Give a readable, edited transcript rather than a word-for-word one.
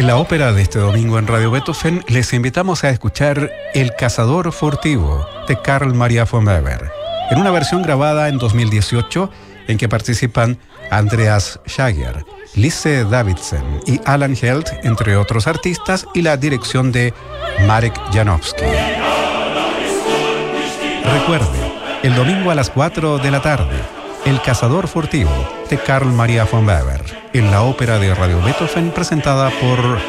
En la ópera de este domingo en Radio Beethoven les invitamos a escuchar El Cazador Furtivo de Carl Maria von Weber, en una versión grabada en 2018 en que participan Andreas Schager, Lise Davidsen y Alan Held, entre otros artistas, y la dirección de Marek Janowski. Recuerde, el domingo a las 4 de la tarde, El Cazador Furtivo de Carl Maria von Weber, en la ópera de Radio Beethoven presentada por